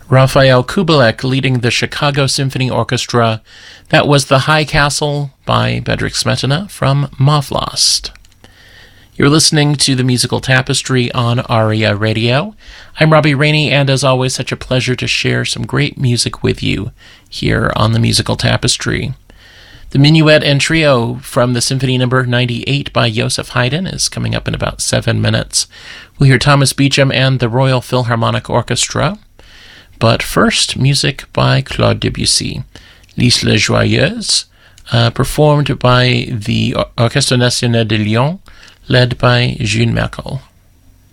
Raphael Kubelik leading the Chicago Symphony Orchestra. That was The High Castle by Bedřich Smetana from Mavlast. You're listening to The Musical Tapestry on ARIA Radio. I'm Robbie Rainey, and as always, such a pleasure to share some great music with you here on The Musical Tapestry. The Minuet and Trio from the Symphony No. 98 by Joseph Haydn is coming up in about 7 minutes. We'll hear Thomas Beecham and the Royal Philharmonic Orchestra. But first, music by Claude Debussy. L'Isle Joyeuse, performed by the Orchestre National de Lyon, led by June Merkel.